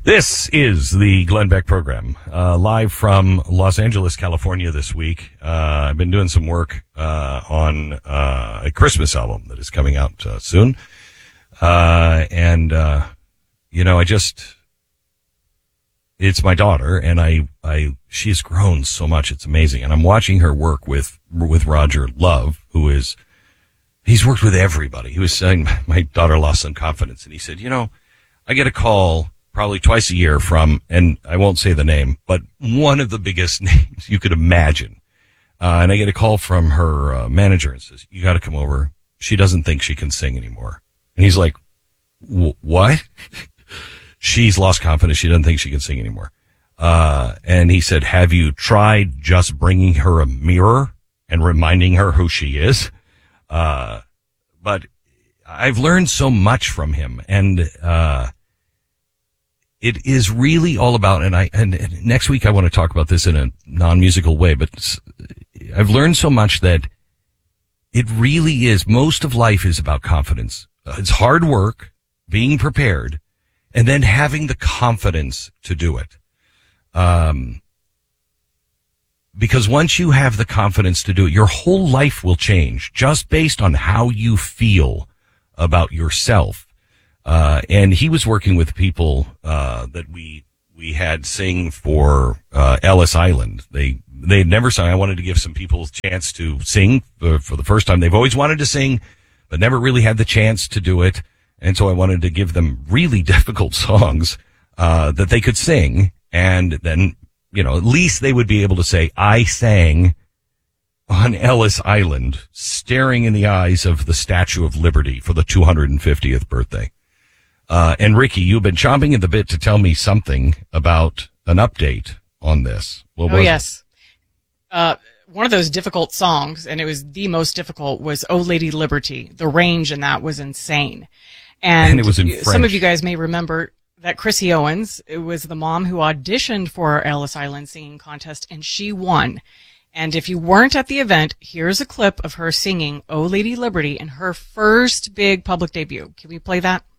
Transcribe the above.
This is the Glenn Beck program, live from Los Angeles, California this week. I've been doing some work on a Christmas album that is coming out soon. It's my daughter, and she's grown so much. It's amazing. And I'm watching her work with Roger Love, he's worked with everybody. He was saying my daughter lost some confidence, and he said, I get a call probably twice a year from, and I won't say the name, but one of the biggest names you could imagine. And I get a call from her manager and says, you got to come over. She doesn't think she can sing anymore. And he's like, what? She's lost confidence. She doesn't think she can sing anymore. And he said, have you tried just bringing her a mirror and reminding her who she is? But I've learned so much from him, and it is really all about, and next week I want to talk about this in a non-musical way, but I've learned so much that it really is, most of life is about confidence. It's hard work, being prepared, and then having the confidence to do it. Because once you have the confidence to do it, your whole life will change just based on how you feel about yourself. And he was working with people that we had sing for Ellis Island. They'd never sung. I wanted to give some people a chance to sing for the first time. They've always wanted to sing, but never really had the chance to do it. And so I wanted to give them really difficult songs that they could sing. And then, at least they would be able to say, I sang on Ellis Island, staring in the eyes of the Statue of Liberty for the 250th birthday. And Ricky, you've been chomping at the bit to tell me something about an update on this. What was yes. One of those difficult songs, and it was the most difficult, was Oh Lady Liberty. The range in that was insane. And it was in French. Some of you guys may remember that Chrissy Owens, it was the mom who auditioned for our Ellis Island singing contest, and she won. And if you weren't at the event, here's a clip of her singing Oh Lady Liberty in her first big public debut. Can we play that?